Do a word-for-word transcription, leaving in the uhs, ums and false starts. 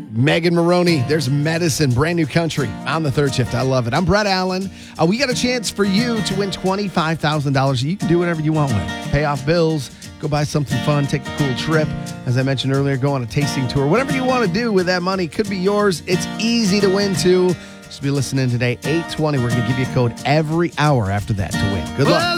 Megan Maroney, there's Medicine, brand new country on the third shift. I love it. I'm Brett Allen. Uh, we got a chance for you to win twenty-five thousand dollars. You can do whatever you want with it. Pay off bills, go buy something fun, take a cool trip. As I mentioned earlier, go on a tasting tour. Whatever you want to do with that money could be yours. It's easy to win, too. Just be listening today, eight twenty. We're going to give you a code every hour after that to win. Good luck.